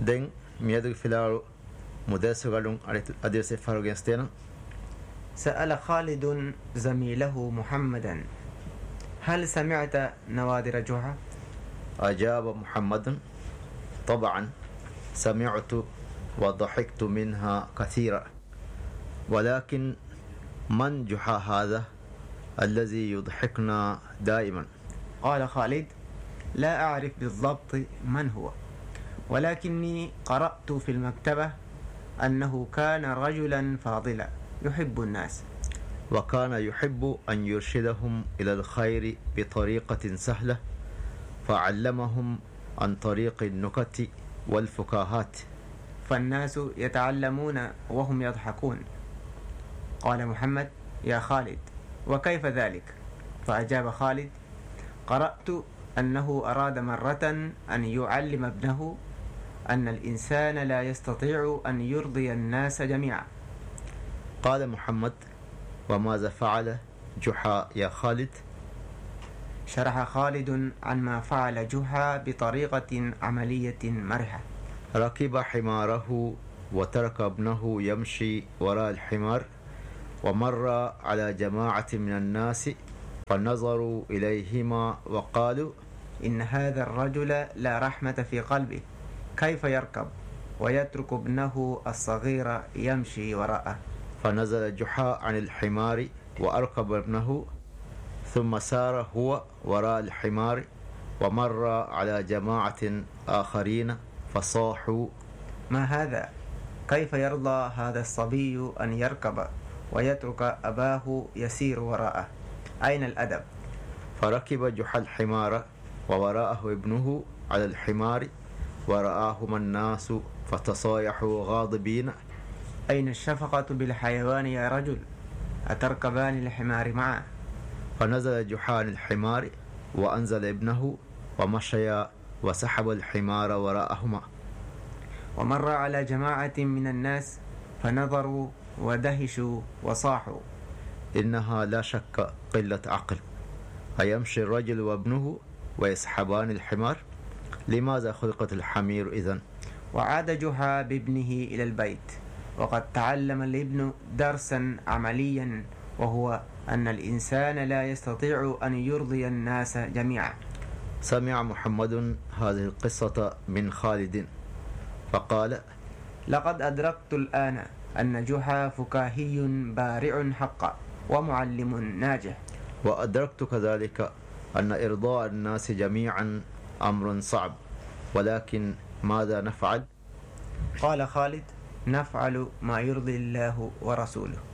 den miyadu filaru mudesugalun adirse farugenstena. سأل خالد زميله محمدا: هل سمعت نوادر جحا؟ أجاب محمد: طبعا سمعت وضحكت منها كثيرا، ولكن من جحا هذا الذي يضحكنا دائما؟ قال خالد: لا أعرف بالضبط من هو، ولكني قرأت في المكتبة أنه كان رجلا فاضلا يحب الناس، وكان يحب أن يرشدهم إلى الخير بطريقة سهلة، فعلمهم عن طريق النكت والفكاهات، فالناس يتعلمون وهم يضحكون. قال محمد: يا خالد، وكيف ذلك؟ فأجاب خالد: قرأت أنه أراد مرة أن يعلم ابنه أن الإنسان لا يستطيع أن يرضي الناس جميعا. قال محمد: وماذا فعل جحا يا خالد؟ شرح خالد عن ما فعل جحا بطريقة عملية مرحة. ركب حماره وترك ابنه يمشي وراء الحمار، ومر على جماعة من الناس فنظروا إليهما وقالوا: إن هذا الرجل لا رحمة في قلبه، كيف يركب ويترك ابنه الصغير يمشي وراءه؟ فنزل جحا عن الحمار وأركب ابنه، ثم سار هو وراء الحمار، ومر على جماعة آخرين فصاحوا: ما هذا؟ كيف يرضى هذا الصبي أن يركب ويترك أباه يسير وراءه؟ أين الأدب؟ فركب جحا الحمار ووراءه ابنه على الحمار، ورآهما الناس فتصايحوا غاضبين: أين الشفقة بالحيوان يا رجل؟ أتركبان الحمار معه؟ فنزل جحا عن الحمار وأنزل ابنه ومشيا وسحب الحمار وراءهما. ومر على جماعة من الناس فنظروا ودهشوا وصاحوا: إنها لا شك قلة عقل، أيمشي الرجل وابنه ويسحبان الحمار؟ لماذا خلقت الحمير إذن؟ وعاد جحا بابنه إلى البيت، وقد تعلم الابن درسا عمليا، وهو أن الإنسان لا يستطيع أن يرضي الناس جميعا. سمع محمد هذه القصة من خالد فقال: لقد أدركت الآن أن جحا فكاهي بارع حقا ومعلم ناجح. وأدركت كذلك أن إرضاء الناس جميعا أمر صعب، ولكن ماذا نفعل؟ قال خالد: نفعل ما يرضي الله ورسوله.